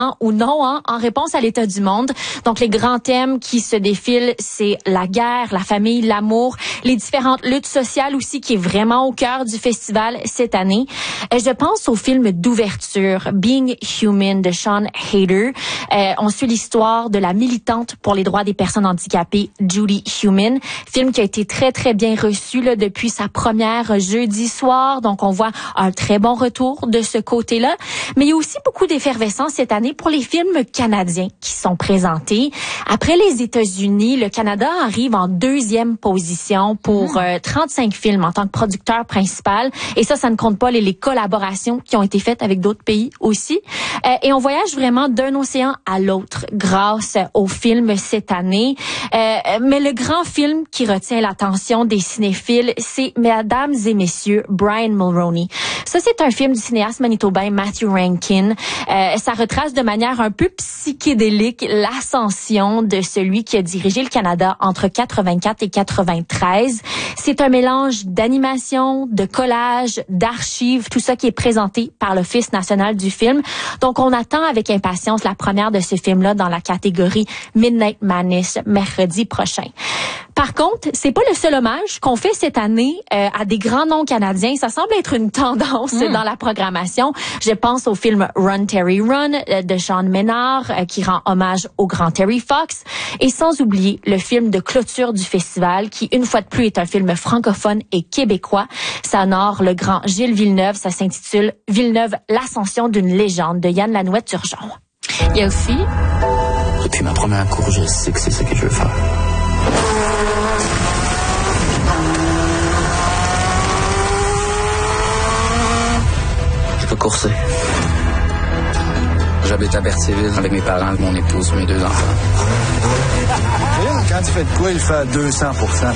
ou non, en réponse à l'état du monde. Donc, les grands thèmes qui se défilent, c'est la guerre, la famille, l'amour, les différentes luttes sociales aussi, qui est vraiment au cœur du festival cette année. Je pense au film d'ouverture, Being Human, de Sean Hayter. On suit l'histoire de la militante pour les droits des personnes handicapées, Judy Heumann. Film qui a été très, très bien reçu là, depuis sa première jeudi soir. Donc, on voit un très bon retour de ce côté-là. Mais il y a aussi beaucoup d'effervescence cette année pour les films canadiens qui sont présentés. Après les États-Unis, le Canada arrive en deuxième position pour 35 films en tant que producteur principal. Et ça ne compte pas les collaborations qui ont été faites avec d'autres pays aussi. Et on voyage vraiment d'un océan à l'autre grâce aux films cette année. Mais le grand film qui retient l'attention des cinéphiles, c'est Mesdames et Messieurs, Brian Mulroney. Ça, c'est un film du cinéaste manitobain Matthew Rankin. Ça retrace de manière un peu psychédélique l'ascension de celui qui a dirigé le Canada entre 84 et 93. C'est un mélange d'animation, de collage, d'archives, tout ça qui est présenté par l'Office national du film. Donc, on attend avec impatience la première de ce film-là dans la catégorie Midnight Madness mercredi prochain. Par contre, c'est pas le seul hommage qu'on fait cette année à des grands noms canadiens. Ça semble être une tendance dans la programmation. Je pense au film Run Terry Run de Sean Ménard qui rend hommage au grand Terry Fox. Et sans oublier le film de clôture du festival qui, une fois de plus, est un film francophone et québécois. Ça honore le grand Gilles Villeneuve. Ça s'intitule Villeneuve, l'ascension d'une légende de Yann Lanouette-Turgeon. Il y a aussi... Depuis ma première cour, je sais que c'est ce que je veux faire. Je peux courser. J'habite à Berthierville avec mes parents, mon épouse, mes 2 enfants. Quand tu fais de quoi, il fait à 200%.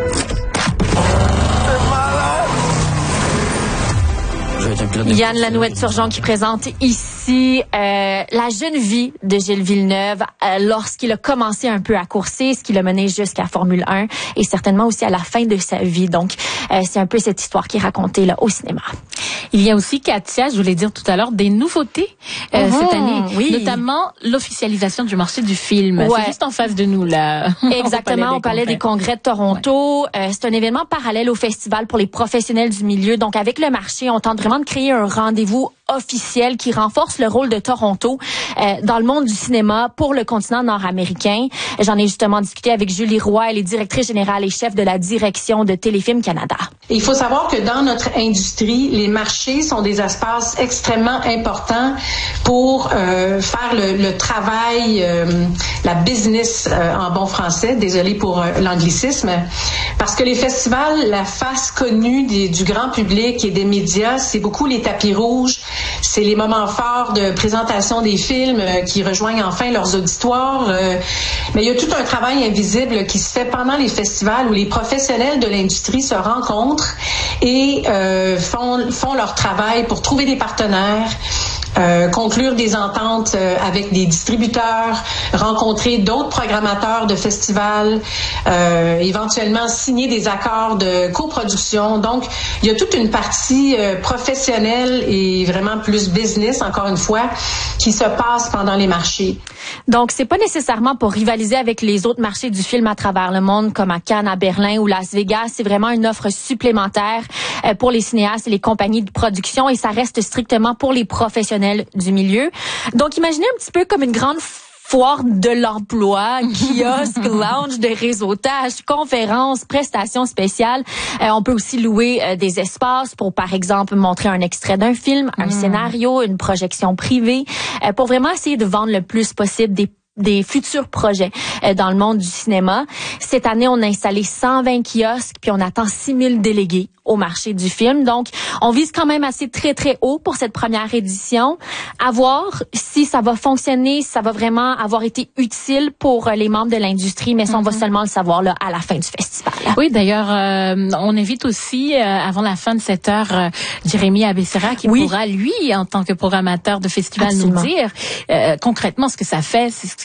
Yann Lanouette-Turgeon qui présente ici la jeune vie de Gilles Villeneuve lorsqu'il a commencé un peu à courser, ce qui l'a mené jusqu'à Formule 1 et certainement aussi à la fin de sa vie. Donc, c'est un peu cette histoire qui est racontée là au cinéma. Il y a aussi, Katia, je voulais dire tout à l'heure, des nouveautés cette année, notamment l'officialisation du marché du film. Ouais. C'est juste en face de nous, là. Exactement, au Palais des Congrès de Toronto. Ouais. C'est un événement parallèle au festival pour les professionnels du milieu. Donc, avec le marché, on tente vraiment de créer un rendez-vous officiel qui renforce le rôle de Toronto dans le monde du cinéma pour le continent nord-américain. J'en ai justement discuté avec Julie Roy, elle est directrice générale et chef de la direction de Téléfilm Canada. Et il faut savoir que dans notre industrie, les marchés sont des espaces extrêmement importants pour faire le travail, la business en bon français, désolé pour l'anglicisme, parce que les festivals, la face connue du grand public et des médias, c'est beaucoup les tapis rouges, c'est les moments forts de présentation des films qui rejoignent enfin leurs auditoires. Mais il y a tout un travail invisible qui se fait pendant les festivals où les professionnels de l'industrie se rencontrent et font leur travail pour trouver des partenaires, conclure des ententes avec des distributeurs, rencontrer d'autres programmateurs de festivals, éventuellement signer des accords de coproduction. Donc, il y a toute une partie professionnelle et vraiment plus business, encore une fois, qui se passe pendant les marchés. Donc, c'est pas nécessairement pour rivaliser avec les autres marchés du film à travers le monde, comme à Cannes, à Berlin ou Las Vegas. C'est vraiment une offre supplémentaire pour les cinéastes et les compagnies de production et ça reste strictement pour les professionnels du milieu. Donc, imaginez un petit peu comme une grande foire de l'emploi, kiosque, lounge de réseautage, conférences, prestations spéciales. On peut aussi louer des espaces pour, par exemple, montrer un extrait d'un film, un scénario, une projection privée, pour vraiment essayer de vendre le plus possible des futurs projets dans le monde du cinéma. Cette année, on a installé 120 kiosques, puis on attend 6000 délégués au marché du film. Donc, on vise quand même assez très, très haut pour cette première édition. À voir si ça va fonctionner, si ça va vraiment avoir été utile pour les membres de l'industrie, mais ça, on va seulement le savoir là à la fin du festival. Oui, d'ailleurs, on invite aussi, avant la fin de cette heure, Jérémy Abessera qui pourra, lui, en tant que programmateur de festival, nous dire concrètement ce que ça fait, ce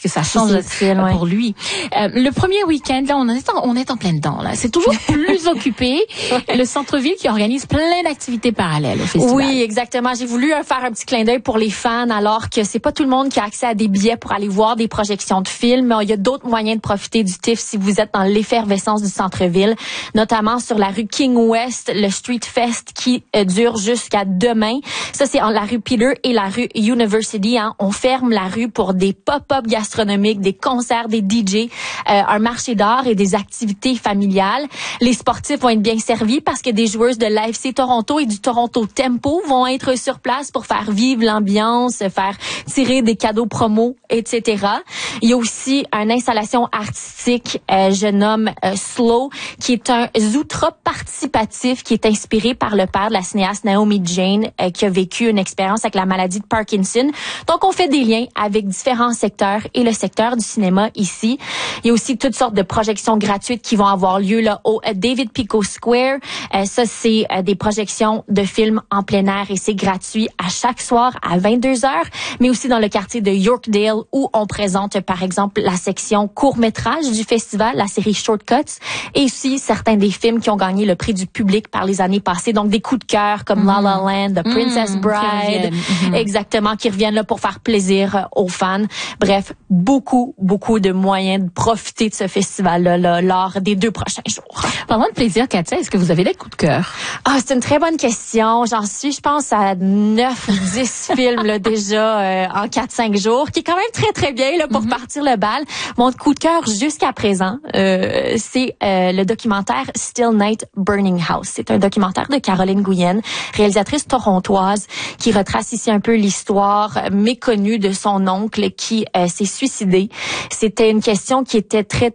que ça change pour lui. Le premier week-end, là, on est en plein dedans, là. C'est toujours plus occupé. Le centre-ville qui organise plein d'activités parallèles au festival. Oui, exactement. J'ai voulu faire un petit clin d'œil pour les fans, alors que c'est pas tout le monde qui a accès à des billets pour aller voir des projections de films. Il y a d'autres moyens de profiter du TIFF si vous êtes dans l'effervescence du centre-ville, notamment sur la rue King West, le Street Fest qui dure jusqu'à demain. Ça, c'est entre la rue Peter et la rue University. On ferme la rue pour des pop-up gastronomiques, des concerts, des DJ, un marché d'art et des activités familiales. Les sportifs vont être bien servis parce que des joueuses de l'AFC Toronto et du Toronto Tempo vont être sur place pour faire vivre l'ambiance, faire tirer des cadeaux promos, etc. Il y a aussi une installation artistique, je nomme Slow, qui est un zootrope participatif qui est inspiré par le père de la cinéaste Naomi Jane, qui a vécu une expérience avec la maladie de Parkinson. Donc, on fait des liens avec différents secteurs et le secteur du cinéma ici. Il y a aussi toutes sortes de projections gratuites qui vont avoir lieu là au David Pico Square. Ça, c'est des projections de films en plein air et c'est gratuit à chaque soir à 22h, mais aussi dans le quartier de Yorkdale où on présente, par exemple, la section court-métrage du festival, la série Shortcuts, et aussi certains des films qui ont gagné le prix du public par les années passées. Donc, des coups de cœur comme La La Land, The Princess Bride, exactement, qui reviennent là pour faire plaisir aux fans. Bref, beaucoup de moyens de profiter de ce festival-là lors des 2 prochains jours. Parlant de plaisir, Katia, est-ce que vous avez des coups de cœur? C'est une très bonne question. J'en suis, je pense, à 9 ou 10 films là, déjà en 4-5 jours, qui est quand même très bien là pour partir le bal. Mon coup de cœur jusqu'à présent, c'est le documentaire Still Night Burning House. C'est un documentaire de Caroline Guyenne, réalisatrice torontoise, qui retrace ici un peu l'histoire méconnue de son oncle qui s'est suicidé. C'était une question qui était très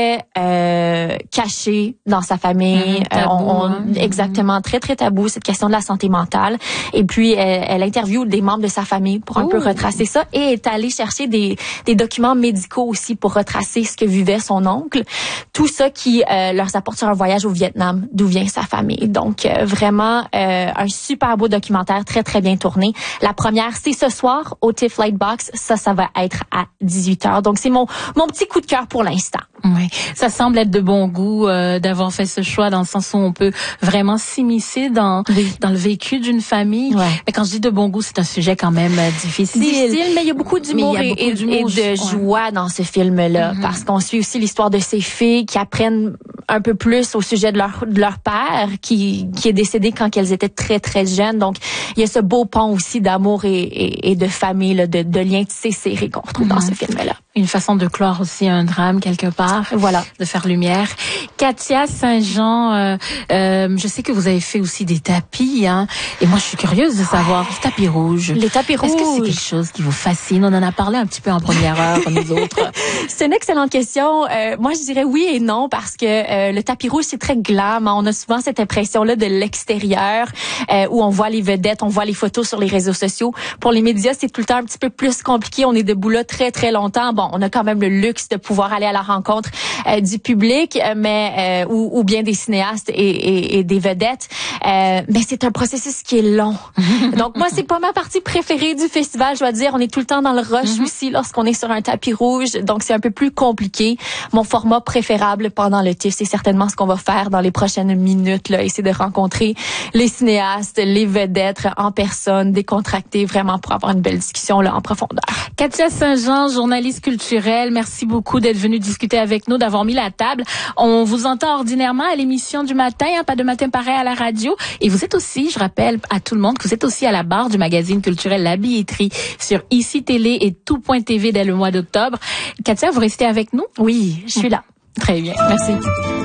cachée dans sa famille. Exactement, très tabou, cette question de la santé mentale. Et puis, elle interviewe des membres de sa famille pour un peu retracer ça et est allée chercher des documents médicaux aussi pour retracer ce que vivait son oncle. Tout ça qui leur apporte sur un voyage au Vietnam, d'où vient sa famille. Donc, vraiment, un super beau documentaire, très bien tourné. La première, c'est ce soir au TIFF Lightbox. Ça va être à 18h. Donc, c'est mon petit coup de cœur pour l'instant. Oui, ça semble être de bon goût d'avoir fait ce choix dans le sens où on peut vraiment s'immiscer dans le vécu d'une famille. Ouais. Mais quand je dis de bon goût, c'est un sujet quand même difficile. Mais il y a beaucoup d'humour et de joie dans ce film-là, parce qu'on suit aussi l'histoire de ces filles qui apprennent un peu plus au sujet de leur père qui est décédé quand elles étaient très jeunes. Donc, il y a ce beau pont aussi d'amour et de famille, là, de liens tissés serrés qu'on retrouve dans ce film-là. Une façon de clore aussi un drame quelque part. Voilà. De faire lumière. Katia Saint-Jean, je sais que vous avez fait aussi des tapis, hein. Et moi, je suis curieuse de savoir, les tapis rouges. Les tapis rouges. Est-ce que c'est quelque chose qui vous fascine? On en a parlé un petit peu en première heure, nous autres. C'est une excellente question. Moi, je dirais oui et non, parce que le tapis rouge, c'est très glam. On a souvent cette impression-là de l'extérieur, où on voit les vedettes, on voit les photos sur les réseaux sociaux. Pour les médias, c'est tout le temps un petit peu plus compliqué. On est debout là très longtemps. Bon, on a quand même le luxe de pouvoir aller à la rencontre du public, mais ou bien des cinéastes et des vedettes. Mais c'est un processus qui est long. Donc moi, c'est pas ma partie préférée du festival. Je dois dire, on est tout le temps dans le rush aussi lorsqu'on est sur un tapis rouge. Donc c'est un peu plus compliqué. Mon format préférable pendant le TIFF, c'est certainement ce qu'on va faire dans les prochaines minutes. Là, essayer de rencontrer les cinéastes, les vedettes en personne, décontractés, vraiment pour avoir une belle discussion là en profondeur. Katia Saint-Jean, journaliste culturelle, merci beaucoup d'être venue discuter avec nous, d'avoir mis la table. On vous entend ordinairement à l'émission du matin, hein, pas de matin pareil à la radio. Et vous êtes aussi, je rappelle à tout le monde, que vous êtes aussi à la barre du magazine culturel La Billetterie sur ICI Télé et Tout.tv dès le mois d'octobre. Katia, vous restez avec nous? Oui, je suis là. Très bien, merci.